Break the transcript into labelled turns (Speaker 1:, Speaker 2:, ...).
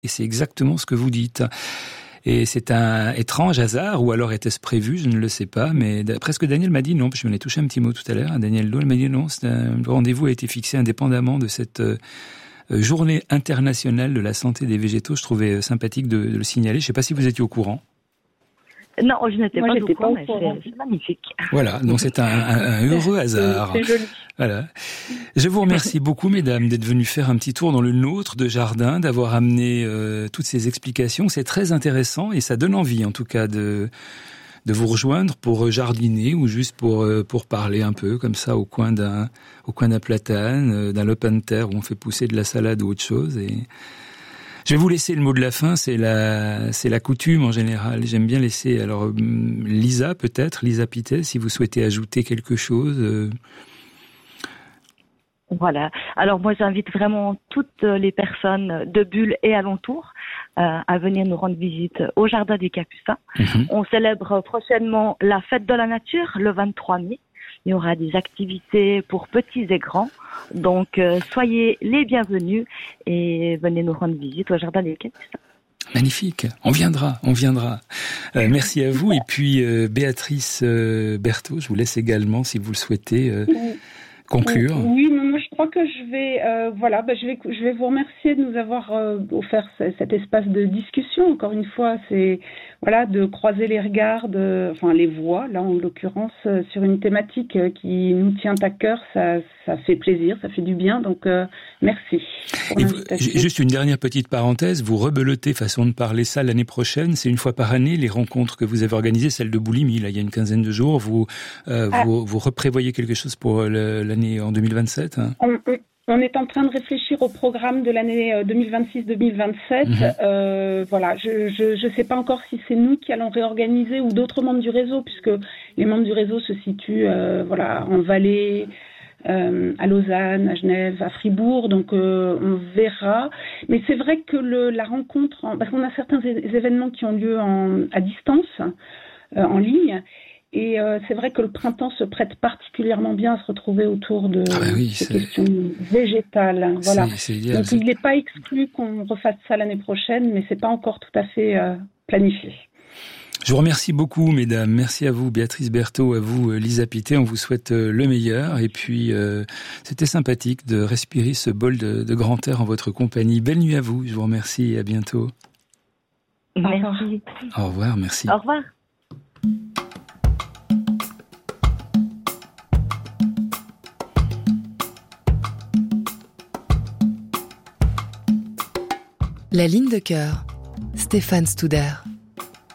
Speaker 1: Et c'est exactement ce que vous dites. Et c'est un étrange hasard, ou alors était-ce prévu, je ne le sais pas, mais d'après ce que Daniel m'a dit, non, je m'en ai touché un petit mot tout à l'heure, Daniel Lowe, il m'a dit non, le rendez-vous a été fixé indépendamment de cette journée internationale de la santé des végétaux. Je trouvais sympathique de le signaler. Je ne sais pas si vous étiez au courant.
Speaker 2: Non, je n'étais pas au courant, mais c'est magnifique.
Speaker 1: Voilà, donc c'est un heureux hasard.
Speaker 2: C'est joli.
Speaker 1: Voilà. Je vous remercie beaucoup, mesdames, d'être venues faire un petit tour dans le nôtre de jardin, d'avoir amené toutes ces explications. C'est très intéressant et ça donne envie, en tout cas, de vous rejoindre pour jardiner ou juste pour parler un peu comme ça au coin d'un platane, d'un lopin de terre où on fait pousser de la salade ou autre chose. Et je vais vous laisser le mot de la fin, c'est la coutume en général. J'aime bien laisser, alors Lisa Pittet, si vous souhaitez ajouter quelque chose.
Speaker 2: Voilà. Alors moi j'invite vraiment toutes les personnes de Bulle et alentour à venir nous rendre visite au Jardin des Capucins. On célèbre prochainement la fête de la nature le 23 mai. Il y aura des activités pour petits et grands. Donc, soyez les bienvenus et venez nous rendre visite au Jardin des Capucins.
Speaker 1: Magnifique. On viendra. Merci à vous. Et puis, Béatrice Berthaud, je vous laisse également, si vous le souhaitez, conclure.
Speaker 3: Oui, mais moi, je crois que je vais vous remercier de nous avoir offert cet espace de discussion. Encore une fois, c'est de croiser les regards, les voix, là en l'occurrence, sur une thématique qui nous tient à cœur. Ça fait plaisir, ça fait du bien. Donc merci.
Speaker 1: Juste une dernière petite parenthèse, vous rebelotez façon de parler ça l'année prochaine. C'est une fois par année les rencontres que vous avez organisées, celle de Boulimie, là il y a une quinzaine de jours. Vous reprévoyez quelque chose pour l'année en 2027 hein?
Speaker 3: On est en train de réfléchir au programme de l'année 2026-2027. Je ne sais pas encore si c'est nous qui allons réorganiser ou d'autres membres du réseau, puisque les membres du réseau se situent en Valais, à Lausanne, à Genève, à Fribourg. Donc on verra. Mais c'est vrai que la rencontre, parce qu'on a certains événements qui ont lieu à distance, en ligne. Et c'est vrai que le printemps se prête particulièrement bien à se retrouver autour de ces questions végétales. Voilà.
Speaker 1: C'est idéal,
Speaker 3: donc il n'est pas exclu qu'on refasse ça l'année prochaine, mais c'est pas encore tout à fait planifié.
Speaker 1: Je vous remercie beaucoup, mesdames. Merci à vous, Béatrice Berthaud, à vous, Lisa Pittet. On vous souhaite le meilleur. Et puis, c'était sympathique de respirer ce bol de grand air en votre compagnie. Belle nuit à vous. Je vous remercie et à bientôt.
Speaker 2: Merci.
Speaker 1: Au revoir, merci.
Speaker 2: Au revoir.
Speaker 4: La ligne de cœur, Stéphane Studer.